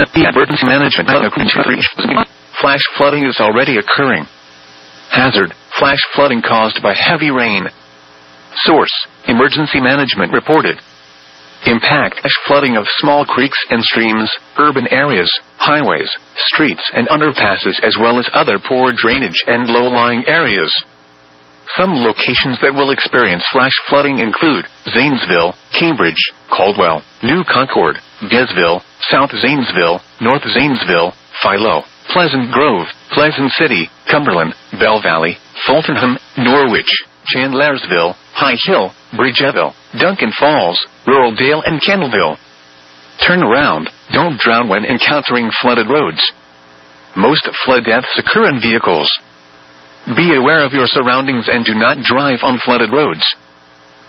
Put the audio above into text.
The emergency management. Flash flooding is already occurring. Hazard: flash flooding caused by heavy rain. Source: emergency management reported. Impact: flash flooding of small creeks and streams, urban areas, highways, streets and underpasses, as well as other poor drainage and low-lying areas. Some locations that will experience flash flooding include Zanesville, Cambridge, Caldwell, New Concord, Gainesville, South Zanesville, North Zanesville, Philo, Pleasant Grove, Pleasant City, Cumberland, Bell Valley, Fultonham, Norwich, Chandlersville, High Hill, Bridgeville, Duncan Falls, Ruraldale and Kendallville. Turn around, don't drown when encountering flooded roads. Most flood deaths occur in vehicles. Be aware of your surroundings and do not drive on flooded roads.